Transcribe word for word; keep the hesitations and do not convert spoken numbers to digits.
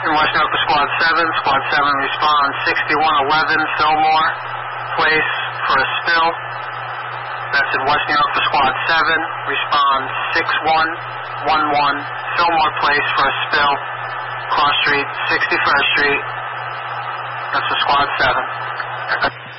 In West New York for Squad seven. Squad seven responds sixty-one eleven Fillmore Place for a spill. That's in West New York for Squad seven. Responds six one one one Fillmore Place for a spill. Cross Street, sixty-first Street. That's for Squad seven.